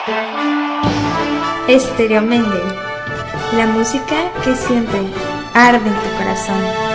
Estéreo Mendel, la música que siempre arde en tu corazón.